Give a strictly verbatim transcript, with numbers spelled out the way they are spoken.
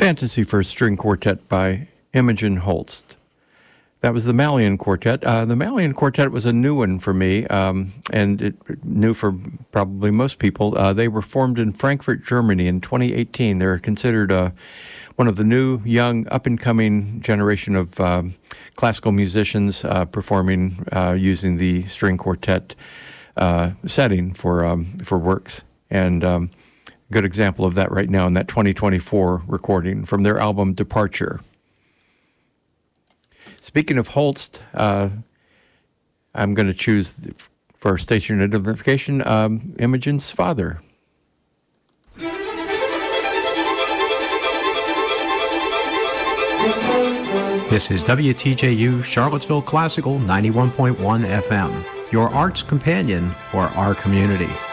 Fantasy for String Quartet by Imogen Holst. That was the Mallian Quartet. Uh, the Mallian Quartet was a new one for me, um, and it, new for probably most people. Uh, they were formed in Frankfurt, Germany in twenty eighteen. They're considered uh, one of the new, young, up-and-coming generation of um, classical musicians uh, performing uh, using the string quartet uh, setting for, um, for works. And um, a good example of that right now in that twenty twenty-four recording from their album Departure. Speaking of Holst, uh, I'm going to choose for station identification um, Imogen's father. This is W T J U Charlottesville Classical ninety-one point one F M, your arts companion for our community.